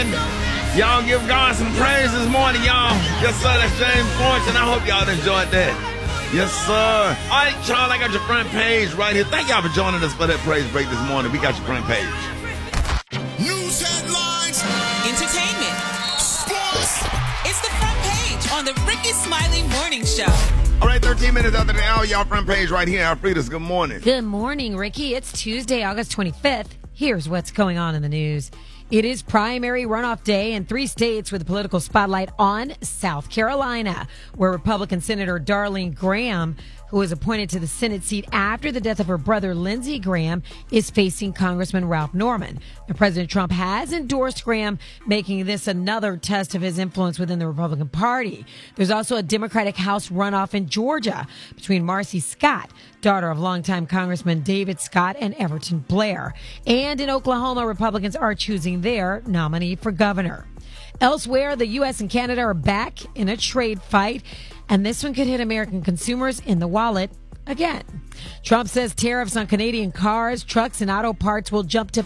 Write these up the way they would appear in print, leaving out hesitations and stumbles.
morning. Y'all give God some praise this morning, y'all. Yes, sir, that's James Fortune. I hope y'all enjoyed that. Yes, sir. All right, Charles, I got your front page right here. Thank y'all for joining us for that praise break this morning. We got your front page. News headlines. Entertainment. Sports. It's the front page on the Ricky Smiley Morning Show. All right, 13 minutes after the hour, y'all front page right here. Alfreda's, good morning. Good morning, Ricky. It's Tuesday, August 25th. Here's what's going on in the news. It is primary runoff day in 3 states with a political spotlight on South Carolina, where Republican Senator Darlene Graham, who was appointed to the Senate seat after the death of her brother Lindsey Graham, is facing Congressman Ralph Norman. Now, President Trump has endorsed Graham, making this another test of his influence within the Republican Party. There's also a Democratic House runoff in Georgia between Marcy Scott, daughter of longtime Congressman David Scott, and Everton Blair. And in Oklahoma, Republicans are choosing their nominee for governor. Elsewhere, the U.S. and Canada are back in a trade fight, and this one could hit American consumers in the wallet again. Trump says tariffs on Canadian cars, trucks, and auto parts will jump to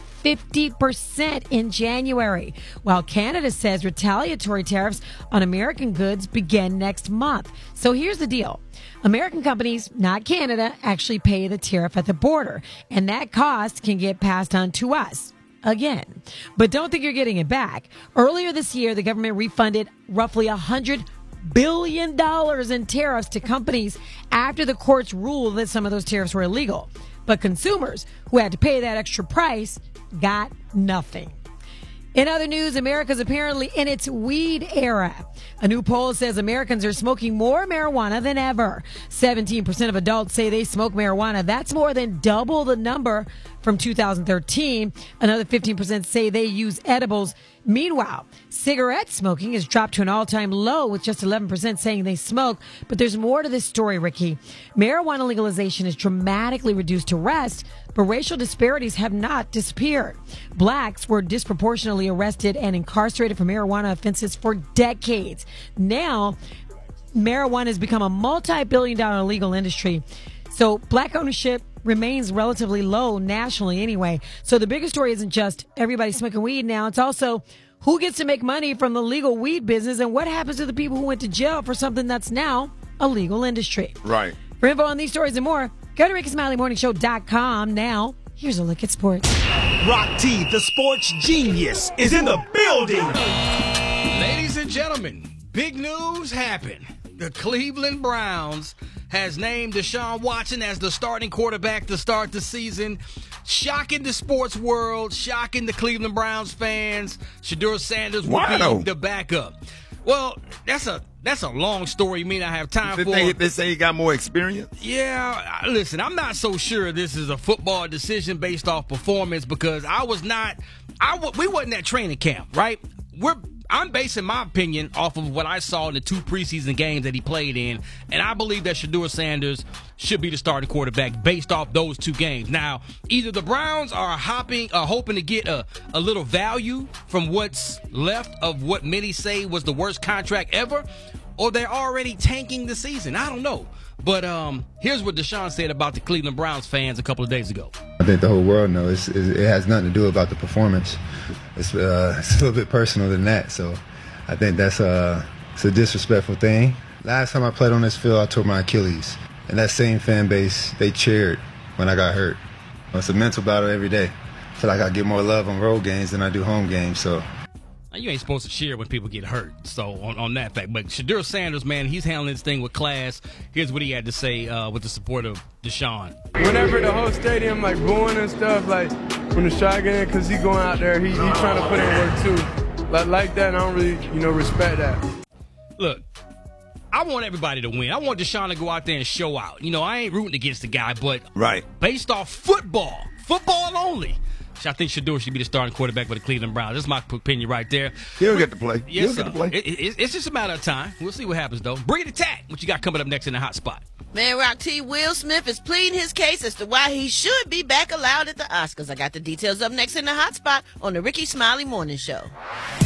50% in January, while Canada says retaliatory tariffs on American goods begin next month. So here's the deal. American companies, not Canada, actually pay the tariff at the border, and that cost can get passed on to us. Again. But don't think you're getting it back. Earlier this year, the government refunded roughly $100 billion in tariffs to companies after the courts ruled that some of those tariffs were illegal. But consumers who had to pay that extra price got nothing. In other news, America's apparently in its weed era. A new poll says Americans are smoking more marijuana than ever. 17% of adults say they smoke marijuana. That's more than double the number from 2013. Another 15% say they use edibles. Meanwhile, cigarette smoking has dropped to an all-time low, with just 11% saying they smoke. But there's more to this story, Ricky. Marijuana legalization has dramatically reduced arrests, but racial disparities have not disappeared. Blacks were disproportionately arrested and incarcerated for marijuana offenses for decades. Now, marijuana has become a multi-billion-dollar legal industry. So black ownership remains relatively low nationally anyway. So the bigger story isn't just everybody smoking weed now. It's also who gets to make money from the legal weed business and what happens to the people who went to jail for something that's now a legal industry. Right. For info on these stories and more, go to RickySmileyMorningShow.com. Now, here's a look at sports. Rock T, the sports genius, is in the building. Ladies and gentlemen, big news happened. The Cleveland Browns has named Deshaun Watson as the starting quarterback to start the season. Shocking the sports world, shocking the Cleveland Browns fans. Shedeur Sanders will be the backup. Well, that's a long story. You may not have time for. They say he got more experience? Yeah, listen, I'm not so sure this is a football decision based off performance, because we wasn't at training camp, right? I'm basing my opinion off of what I saw in the 2 preseason games that he played in, and I believe that Shedeur Sanders should be the starting quarterback based off those 2 games. Now, either the Browns are hoping to get a little value from what's left of what many say was the worst contract ever, or they're already tanking the season. I don't know. But here's what Deshaun said about the Cleveland Browns fans a couple of days ago. I think the whole world knows it has nothing to do about the performance. It's a little bit personal than that. So I think it's a disrespectful thing. Last time I played on this field, I tore my Achilles. And that same fan base, they cheered when I got hurt. It's a mental battle every day. I feel like I get more love on road games than I do home games. So. You ain't supposed to cheer when people get hurt, so on that fact. But Shedeur Sanders, man, he's handling this thing with class. Here's what he had to say with the support of Deshaun. Whenever the whole stadium booing and stuff, when the shot get in, because he going out there, he trying to put in work too. Like that, I don't really respect that. Look, I want everybody to win. I want Deshaun to go out there and show out. I ain't rooting against the guy, but based off football only, I think Shedeur should be the starting quarterback for the Cleveland Browns. That's my opinion right there. He'll get to play. Yes, He'll get to play. It's just a matter of time. We'll see what happens, though. Bring it attack. What you got coming up next in the hot spot? Man, Rock T, Will Smith is pleading his case as to why he should be back allowed at the Oscars. I got the details up next in the hot spot on the Ricky Smiley Morning Show.